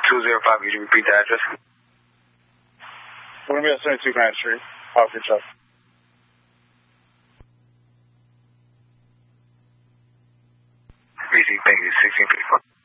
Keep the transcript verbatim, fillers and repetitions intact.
two zero five, could you repeat the address? We're going to be at seventy-two Grand Street, Parker Chuck. Easy, thank you, sixteen fifty-four.